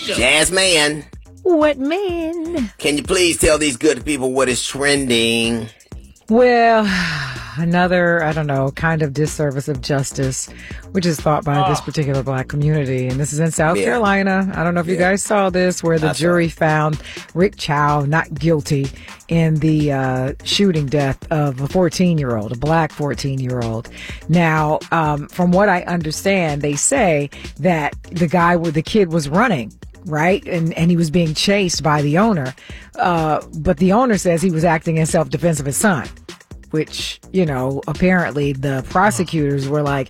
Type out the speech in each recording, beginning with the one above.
Jasmine. What man? Can you please tell these good people what is trending? Well, another, I don't know, kind of disservice of justice, which is thought by this particular black community. And this is in South Carolina. I don't know if you guys saw this, where the jury found Rick Chow not guilty in the shooting death of a 14-year-old, a black 14-year-old. Now, from what I understand, they say that the kid was running. Right. And he was being chased by the owner. But the owner says he was acting in self-defense of his son, which, apparently the prosecutors were like,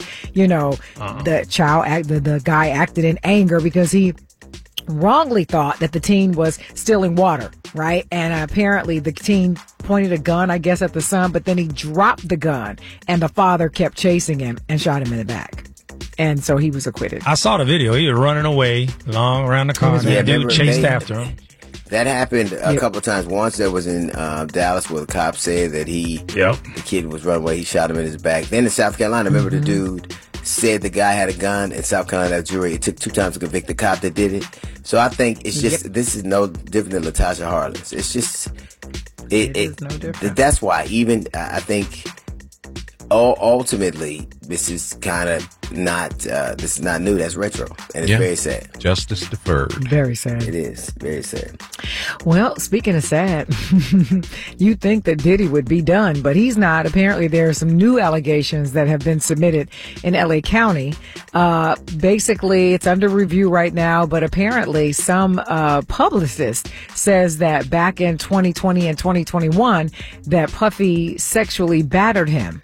the guy acted in anger because he wrongly thought that the teen was stealing water. Right. And apparently the teen pointed a gun, I guess, at the son, but then he dropped the gun and the father kept chasing him and shot him in the back. And so he was acquitted. I saw the video. He was running away long around the car. The dude chased after him. That happened a couple of times. Once there was in Dallas where the cop said that the kid was running away. He shot him in his back. Then in South Carolina, remember the dude said the guy had a gun. In South Carolina, that jury, it took 2 times to convict the cop that did it. So I think it's just, this is no different than Latasha Harless. It's just, it is no different. That's why even, I think, ultimately, this is kind of not, this is not new. That's retro. And it's very sad. Justice deferred. Very sad. It is. Very sad. Well, speaking of sad, you'd think that Diddy would be done, but he's not. Apparently, there are some new allegations that have been submitted in LA County. Basically, it's under review right now, but apparently some publicist says that back in 2020 and 2021, that Puffy sexually battered him.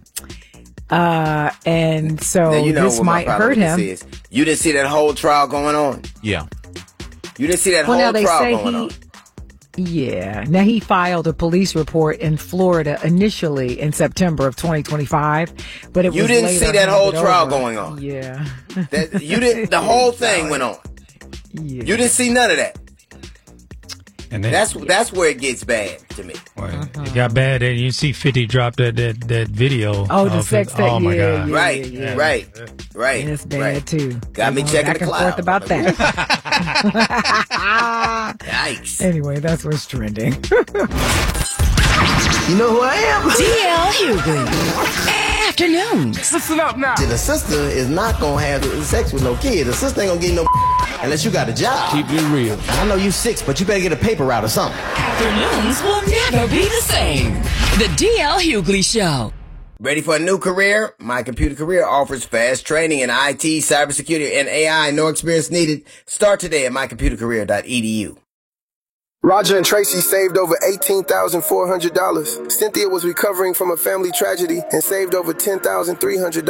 And so this might hurt him. You didn't see that whole trial going on? Yeah. You didn't see that whole trial going on? Yeah. Now, he filed a police report in Florida initially in September of 2025, but you didn't see that whole trial going on? Yeah. The whole thing went on. Yeah. You didn't see none of that. And then, that's where it gets bad to me. Well, it got bad, and you see 50 drop that video. Oh, the sex tape. Oh my God! Right. And it's bad too. Got me checking the cloud. Back and forth about that. Yikes. Anyway, that's what's trending. You know who I am? DL Hughley. Afternoons. Listen up now. The sister is not gonna have sex with no kid. The sister ain't gonna get no unless you got a job. Keep it real. I know you 6, but you better get a paper route or something. Afternoons will never be the same. The DL Hughley Show. Ready for a new career? My Computer Career offers fast training in IT, cybersecurity, and AI. No experience needed. Start today at mycomputercareer.edu. Roger and Tracy saved over $18,400. Cynthia was recovering from a family tragedy and saved over $10,300.